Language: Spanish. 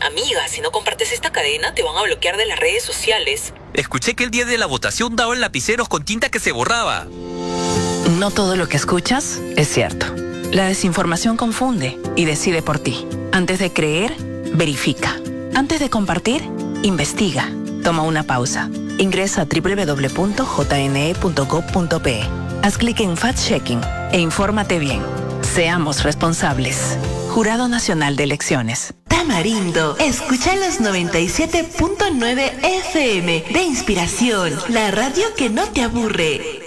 Amiga, si no compartes esta cadena, te van a bloquear de las redes sociales. Escuché que el día de la votación daban lapiceros con tinta que se borraba. No todo lo que escuchas es cierto. La desinformación confunde y decide por ti. Antes de creer, verifica. Antes de compartir, investiga. Toma una pausa. Ingresa a www.jne.gov.pe. Haz clic en Fact-Checking e infórmate bien. Seamos responsables. Jurado Nacional de Elecciones. Tamarindo, escucha los 97.9 FM de Inspiración, la radio que no te aburre.